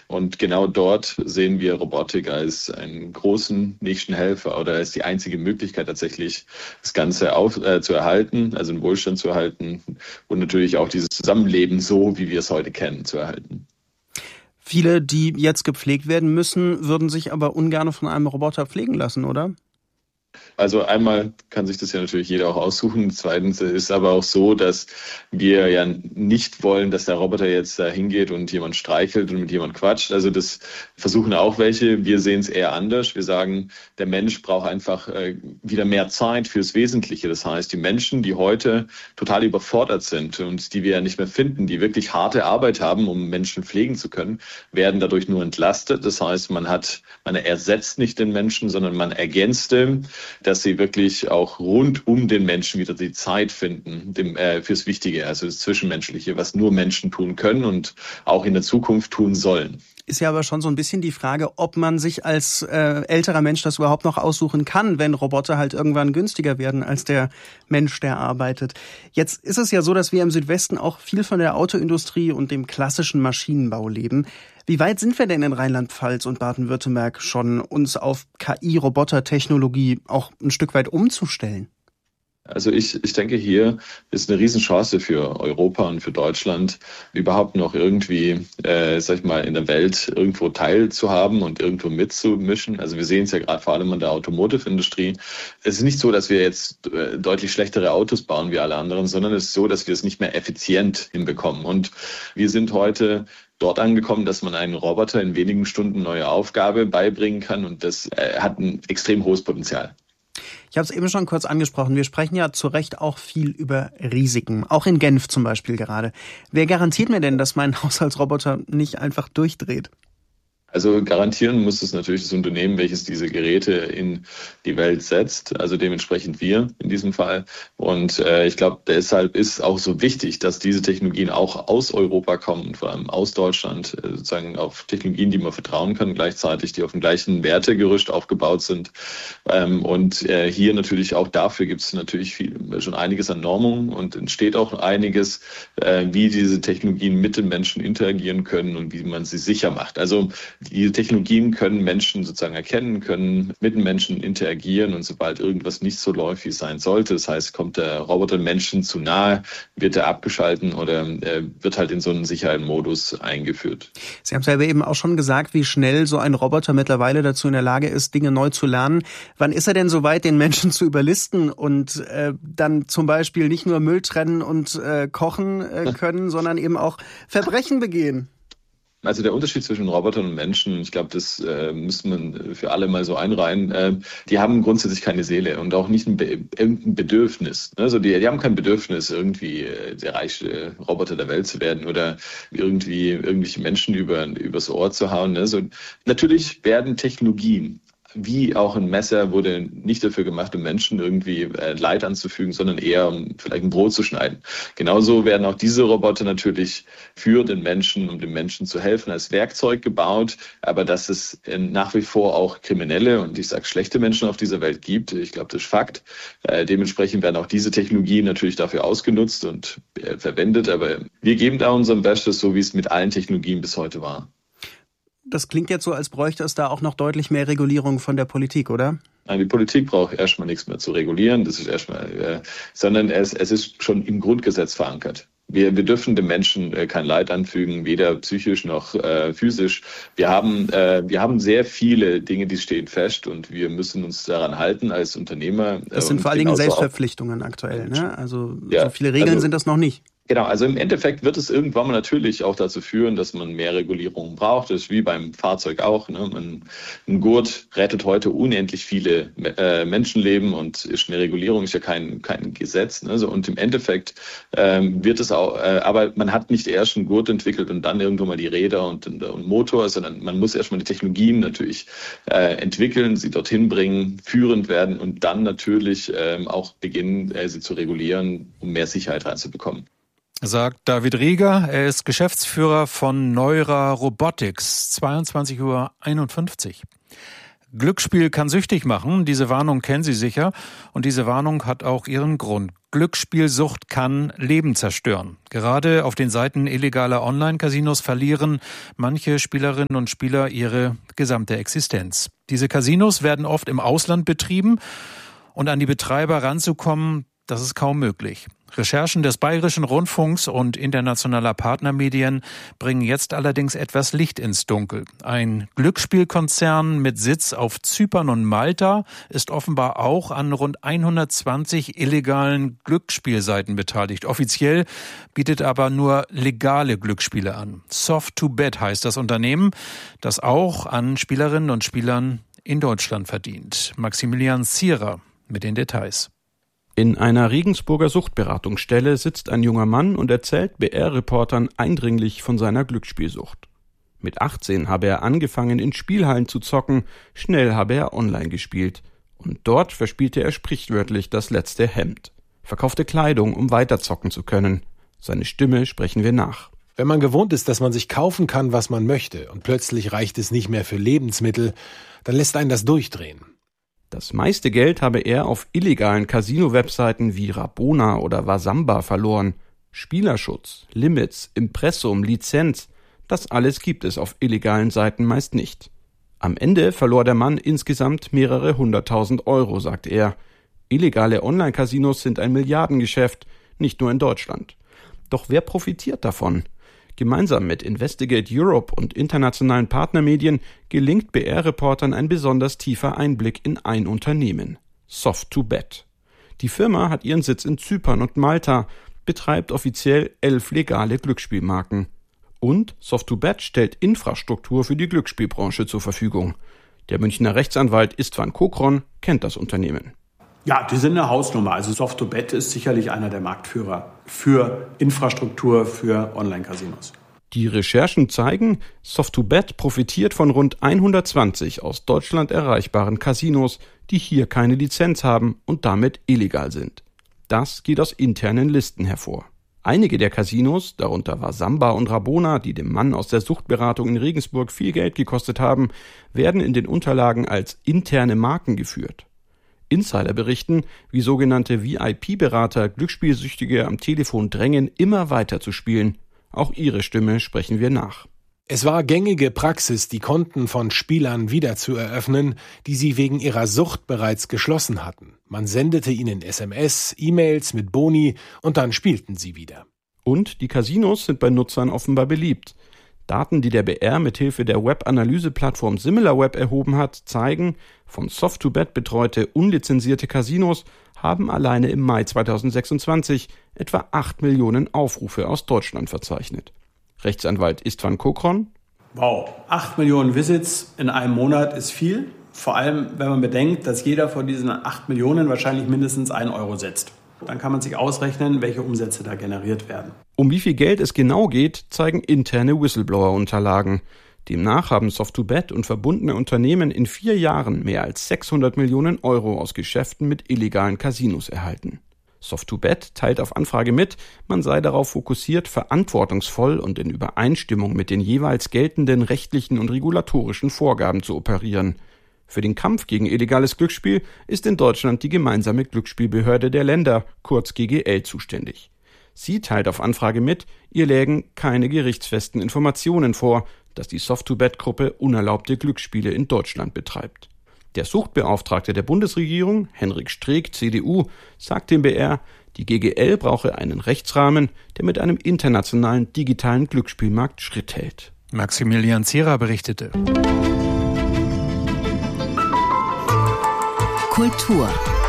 Und genau dort sehen wir Robotik als einen großen nächsten Helfer oder als die einzige Möglichkeit tatsächlich, das Ganze zu erhalten, also den Wohlstand zu erhalten und natürlich auch dieses Zusammenleben so, wie wir es heute kennen, zu erhalten. Viele, die jetzt gepflegt werden müssen, würden sich aber ungern von einem Roboter pflegen lassen, oder? Also einmal kann sich das ja natürlich jeder auch aussuchen. Zweitens ist aber auch so, dass wir ja nicht wollen, dass der Roboter jetzt da hingeht und jemand streichelt und mit jemand quatscht. Also das versuchen auch welche. Wir sehen es eher anders. Wir sagen, der Mensch braucht einfach wieder mehr Zeit fürs Wesentliche. Das heißt, die Menschen, die heute total überfordert sind und die wir ja nicht mehr finden, die wirklich harte Arbeit haben, um Menschen pflegen zu können, werden dadurch nur entlastet. Das heißt, man ersetzt nicht den Menschen, sondern man ergänzt ihn, dass sie wirklich auch rund um den Menschen wieder die Zeit finden fürs Wichtige, also das Zwischenmenschliche, was nur Menschen tun können und auch in der Zukunft tun sollen. Ist ja aber schon so ein bisschen die Frage, ob man sich als älterer Mensch das überhaupt noch aussuchen kann, wenn Roboter halt irgendwann günstiger werden als der Mensch, der arbeitet. Jetzt ist es ja so, dass wir im Südwesten auch viel von der Autoindustrie und dem klassischen Maschinenbau leben. Wie weit sind wir denn in Rheinland-Pfalz und Baden-Württemberg schon, uns auf KI-Roboter-Technologie auch ein Stück weit umzustellen? Also ich denke, hier ist eine Riesenchance für Europa und für Deutschland, überhaupt noch irgendwie, in der Welt irgendwo teilzuhaben und irgendwo mitzumischen. Also wir sehen es ja gerade vor allem an der Automotive-Industrie. Es ist nicht so, dass wir jetzt deutlich schlechtere Autos bauen wie alle anderen, sondern es ist so, dass wir es nicht mehr effizient hinbekommen. Und wir sind heute dort angekommen, dass man einen Roboter in wenigen Stunden neue Aufgabe beibringen kann und das hat ein extrem hohes Potenzial. Ich habe es eben schon kurz angesprochen. Wir sprechen ja zu Recht auch viel über Risiken, auch in Genf zum Beispiel gerade. Wer garantiert mir denn, dass mein Haushaltsroboter nicht einfach durchdreht? Also garantieren muss es natürlich das Unternehmen, welches diese Geräte in die Welt setzt, also dementsprechend wir in diesem Fall. Und ich glaube, deshalb ist auch so wichtig, dass diese Technologien auch aus Europa kommen, vor allem aus Deutschland, sozusagen auf Technologien, die man vertrauen kann, gleichzeitig, die auf dem gleichen Wertegerüst aufgebaut sind. Hier natürlich auch dafür gibt es natürlich schon einiges an Normungen und entsteht auch einiges, wie diese Technologien mit den Menschen interagieren können und wie man sie sicher macht. Also diese Technologien können Menschen sozusagen erkennen, können mit den Menschen interagieren und sobald irgendwas nicht so läuft, wie es sein sollte, das heißt, kommt der Roboter Menschen zu nahe, wird er abgeschalten oder wird halt in so einen Sicherheitsmodus eingeführt. Sie haben selber eben auch schon gesagt, wie schnell so ein Roboter mittlerweile dazu in der Lage ist, Dinge neu zu lernen. Wann ist er denn so weit, den Menschen zu überlisten und dann zum Beispiel nicht nur Müll trennen und kochen können, sondern eben auch Verbrechen begehen? Also der Unterschied zwischen Robotern und Menschen, ich glaube, das müsste man für alle mal so einreihen, die haben grundsätzlich keine Seele und auch nicht irgendein Bedürfnis. Also die haben kein Bedürfnis, irgendwie der reichste Roboter der Welt zu werden oder irgendwie irgendwelche Menschen übers Ohr zu hauen. Also natürlich werden Technologien, wie auch ein Messer, wurde nicht dafür gemacht, um Menschen irgendwie Leid anzufügen, sondern eher, um vielleicht ein Brot zu schneiden. Genauso werden auch diese Roboter natürlich für den Menschen, um dem Menschen zu helfen, als Werkzeug gebaut. Aber dass es nach wie vor auch kriminelle und ich sage schlechte Menschen auf dieser Welt gibt, ich glaube, das ist Fakt. Dementsprechend werden auch diese Technologien natürlich dafür ausgenutzt und verwendet. Aber wir geben da unserem Bestes, so wie es mit allen Technologien bis heute war. Das klingt jetzt so, als bräuchte es da auch noch deutlich mehr Regulierung von der Politik, oder? Nein, die Politik braucht erstmal nichts mehr zu regulieren, das ist erstmal, sondern es ist schon im Grundgesetz verankert. Wir dürfen dem Menschen kein Leid anfügen, weder psychisch noch physisch. Wir haben sehr viele Dinge, die stehen fest und wir müssen uns daran halten als Unternehmer. Das sind vor allen Dingen Selbstverpflichtungen aktuell, ne? Also so viele Regeln sind das noch nicht. Genau, also im Endeffekt wird es irgendwann mal natürlich auch dazu führen, dass man mehr Regulierung braucht. Das ist wie beim Fahrzeug auch. Ne? Ein Gurt rettet heute unendlich viele Menschenleben und ist eine Regulierung, ist ja kein Gesetz. Ne? Und im Endeffekt wird es auch, aber man hat nicht erst einen Gurt entwickelt und dann irgendwann mal die Räder und Motor, sondern man muss erstmal die Technologien natürlich entwickeln, sie dorthin bringen, führend werden und dann natürlich auch beginnen, sie zu regulieren, um mehr Sicherheit reinzubekommen. Sagt David Rieger, er ist Geschäftsführer von Neura Robotics, 22:51 Uhr. Glücksspiel kann süchtig machen. Diese Warnung kennen Sie sicher. Und diese Warnung hat auch ihren Grund. Glücksspielsucht kann Leben zerstören. Gerade auf den Seiten illegaler Online-Casinos verlieren manche Spielerinnen und Spieler ihre gesamte Existenz. Diese Casinos werden oft im Ausland betrieben und an die Betreiber ranzukommen, das ist kaum möglich. Recherchen des Bayerischen Rundfunks und internationaler Partnermedien bringen jetzt allerdings etwas Licht ins Dunkel. Ein Glücksspielkonzern mit Sitz auf Zypern und Malta ist offenbar auch an rund 120 illegalen Glücksspielseiten beteiligt. Offiziell bietet aber nur legale Glücksspiele an. Soft2Bet heißt das Unternehmen, das auch an Spielerinnen und Spielern in Deutschland verdient. Maximilian Zierer mit den Details. In einer Regensburger Suchtberatungsstelle sitzt ein junger Mann und erzählt BR-Reportern eindringlich von seiner Glücksspielsucht. Mit 18 habe er angefangen, in Spielhallen zu zocken, schnell habe er online gespielt. Und dort verspielte er sprichwörtlich das letzte Hemd. Verkaufte Kleidung, um weiter zocken zu können. Seine Stimme sprechen wir nach. Wenn man gewohnt ist, dass man sich kaufen kann, was man möchte, und plötzlich reicht es nicht mehr für Lebensmittel, dann lässt einen das durchdrehen. Das meiste Geld habe er auf illegalen Casino-Webseiten wie Rabona oder Wasamba verloren. Spielerschutz, Limits, Impressum, Lizenz, das alles gibt es auf illegalen Seiten meist nicht. Am Ende verlor der Mann insgesamt mehrere 100.000 Euro, sagt er. Illegale Online-Casinos sind ein Milliardengeschäft, nicht nur in Deutschland. Doch wer profitiert davon? Gemeinsam mit Investigate Europe und internationalen Partnermedien gelingt BR-Reportern ein besonders tiefer Einblick in ein Unternehmen, Soft2Bet. Die Firma hat ihren Sitz in Zypern und Malta, betreibt offiziell 11 legale Glücksspielmarken. Und Soft2Bet stellt Infrastruktur für die Glücksspielbranche zur Verfügung. Der Münchner Rechtsanwalt Istvan Kokron kennt das Unternehmen. Ja, die sind eine Hausnummer. Also Soft2Bet ist sicherlich einer der Marktführer für Infrastruktur für Online-Casinos. Die Recherchen zeigen, Soft2Bet profitiert von rund 120 aus Deutschland erreichbaren Casinos, die hier keine Lizenz haben und damit illegal sind. Das geht aus internen Listen hervor. Einige der Casinos, darunter Wasamba und Rabona, die dem Mann aus der Suchtberatung in Regensburg viel Geld gekostet haben, werden in den Unterlagen als interne Marken geführt. Insider berichten, wie sogenannte VIP-Berater Glücksspielsüchtige am Telefon drängen, immer weiter zu spielen. Auch ihre Stimme sprechen wir nach. Es war gängige Praxis, die Konten von Spielern wieder zu eröffnen, die sie wegen ihrer Sucht bereits geschlossen hatten. Man sendete ihnen SMS, E-Mails mit Boni und dann spielten sie wieder. Und die Casinos sind bei Nutzern offenbar beliebt. Daten, die der BR mithilfe der Web-Analyse-Plattform SimilarWeb erhoben hat, zeigen, von Soft2Bet betreute unlizenzierte Casinos haben alleine im Mai 2026 etwa 8 Millionen Aufrufe aus Deutschland verzeichnet. Rechtsanwalt Istvan Kokron: Wow, 8 Millionen Visits in einem Monat ist viel. Vor allem, wenn man bedenkt, dass jeder von diesen 8 Millionen wahrscheinlich mindestens 1 Euro setzt. Dann kann man sich ausrechnen, welche Umsätze da generiert werden. Um wie viel Geld es genau geht, zeigen interne Whistleblower-Unterlagen. Demnach haben Soft2Bet und verbundene Unternehmen in 4 Jahren mehr als 600 Millionen Euro aus Geschäften mit illegalen Casinos erhalten. Soft2Bet teilt auf Anfrage mit, man sei darauf fokussiert, verantwortungsvoll und in Übereinstimmung mit den jeweils geltenden rechtlichen und regulatorischen Vorgaben zu operieren. Für den Kampf gegen illegales Glücksspiel ist in Deutschland die gemeinsame Glücksspielbehörde der Länder, kurz GGL, zuständig. Sie teilt auf Anfrage mit, ihr lägen keine gerichtsfesten Informationen vor, dass die Soft2Bet-Gruppe unerlaubte Glücksspiele in Deutschland betreibt. Der Suchtbeauftragte der Bundesregierung, Henrik Streeck, CDU, sagt dem BR, die GGL brauche einen Rechtsrahmen, der mit einem internationalen digitalen Glücksspielmarkt Schritt hält. Maximilian Zierer berichtete. Kultur.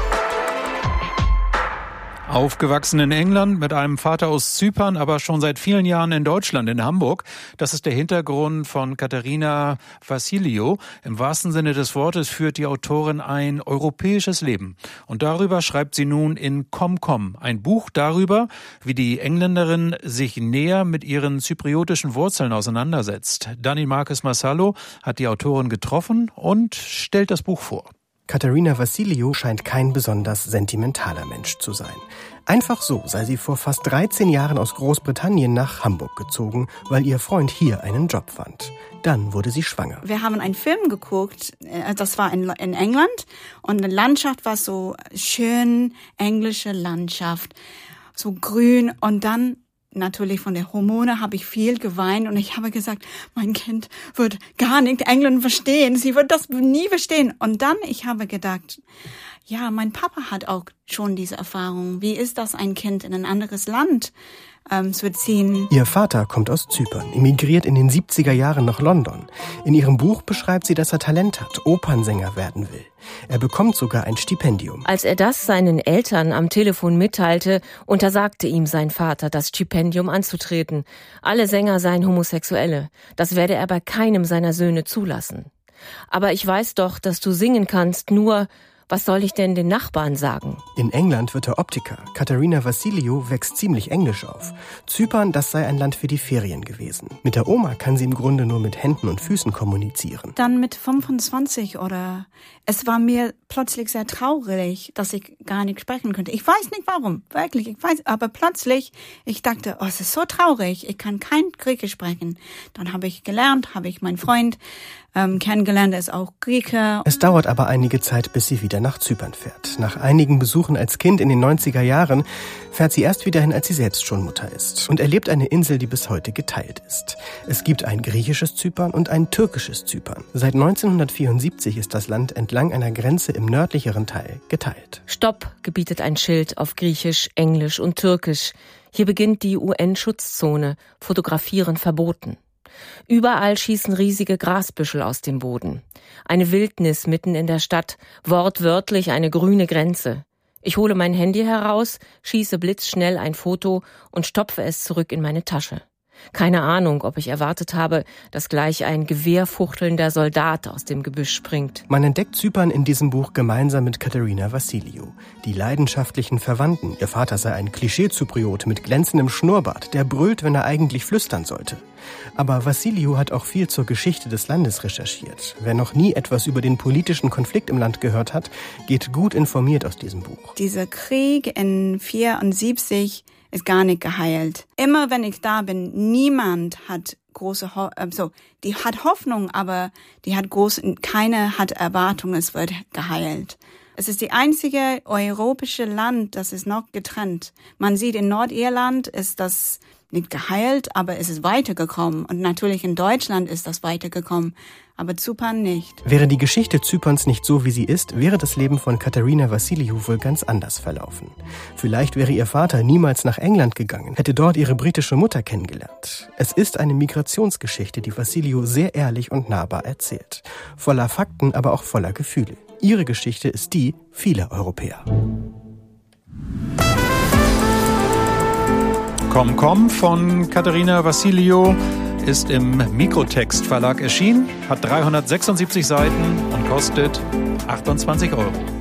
Aufgewachsen in England, mit einem Vater aus Zypern, aber schon seit vielen Jahren in Deutschland, in Hamburg. Das ist der Hintergrund von Katharina Vassiliou. Im wahrsten Sinne des Wortes führt die Autorin ein europäisches Leben. Und darüber schreibt sie nun in Komkom, ein Buch darüber, wie die Engländerin sich näher mit ihren zypriotischen Wurzeln auseinandersetzt. Dani Marques Massalo hat die Autorin getroffen und stellt das Buch vor. Katharina Vassiliou scheint kein besonders sentimentaler Mensch zu sein. Einfach so sei sie vor fast 13 Jahren aus Großbritannien nach Hamburg gezogen, weil ihr Freund hier einen Job fand. Dann wurde sie schwanger. Wir haben einen Film geguckt, das war in England, und die Landschaft war so schön, englische Landschaft, so grün, und dann natürlich von der Hormone habe ich viel geweint und ich habe gesagt, mein Kind wird gar nicht Englisch verstehen, sie wird das nie verstehen. Und dann, ich habe gedacht, ja, mein Papa hat auch schon diese Erfahrung. Wie ist das, ein Kind in ein anderes Land zu ziehen? Ihr Vater kommt aus Zypern, emigriert in den 70er Jahren nach London. In ihrem Buch beschreibt sie, dass er Talent hat, Opernsänger werden will. Er bekommt sogar ein Stipendium. Als er das seinen Eltern am Telefon mitteilte, untersagte ihm sein Vater, das Stipendium anzutreten. Alle Sänger seien Homosexuelle. Das werde er bei keinem seiner Söhne zulassen. Aber ich weiß doch, dass du singen kannst, nur was soll ich denn den Nachbarn sagen? In England wird er Optiker. Katharina Vassiliou wächst ziemlich englisch auf. Zypern, das sei ein Land für die Ferien gewesen. Mit der Oma kann sie im Grunde nur mit Händen und Füßen kommunizieren. Dann mit 25 oder... Es war mir plötzlich sehr traurig, dass ich gar nicht sprechen könnte. Ich weiß nicht warum, wirklich, ich weiß. Aber plötzlich, ich dachte, oh, es ist so traurig, ich kann kein Griechisch sprechen. Dann habe ich gelernt, habe ich meinen Freund kennengelernt, er ist auch Grieche. Es dauert aber einige Zeit, bis sie wieder nach Zypern fährt. Nach einigen Besuchen als Kind in den 90er Jahren fährt sie erst wieder hin, als sie selbst schon Mutter ist. Und erlebt eine Insel, die bis heute geteilt ist. Es gibt ein griechisches Zypern und ein türkisches Zypern. Seit 1974 ist das Land entlang einer Grenze im nördlicheren Teil geteilt. Stopp, gebietet ein Schild auf Griechisch, Englisch und Türkisch. Hier beginnt die UN-Schutzzone. Fotografieren verboten. Überall schießen riesige Grasbüschel aus dem Boden. Eine Wildnis mitten in der Stadt, wortwörtlich eine grüne Grenze. Ich hole mein Handy heraus, schieße blitzschnell ein Foto und stopfe es zurück in meine Tasche. Keine Ahnung, ob ich erwartet habe, dass gleich ein gewehrfuchtelnder Soldat aus dem Gebüsch springt. Man entdeckt Zypern in diesem Buch gemeinsam mit Katharina Vassiliou. Die leidenschaftlichen Verwandten. Ihr Vater sei ein Klischee-Zypriot mit glänzendem Schnurrbart, der brüllt, wenn er eigentlich flüstern sollte. Aber Vassiliou hat auch viel zur Geschichte des Landes recherchiert. Wer noch nie etwas über den politischen Konflikt im Land gehört hat, geht gut informiert aus diesem Buch. Dieser Krieg in 1974 ist gar nicht geheilt. Immer wenn ich da bin, niemand hat die hat Hoffnung, aber keiner hat Erwartung, es wird geheilt. Es ist die einzige europäische Land, das ist noch getrennt. Man sieht, in Nordirland ist das nicht geheilt, aber es ist weitergekommen. Und natürlich in Deutschland ist das weitergekommen, aber Zypern nicht. Wäre die Geschichte Zyperns nicht so, wie sie ist, wäre das Leben von Katharina Vassiliou wohl ganz anders verlaufen. Vielleicht wäre ihr Vater niemals nach England gegangen, hätte dort ihre britische Mutter kennengelernt. Es ist eine Migrationsgeschichte, die Vassiliou sehr ehrlich und nahbar erzählt. Voller Fakten, aber auch voller Gefühle. Ihre Geschichte ist die vieler Europäer. Komm von Katharina Vassiliou ist im Mikrotext Verlag erschienen, hat 376 Seiten und kostet 28 €.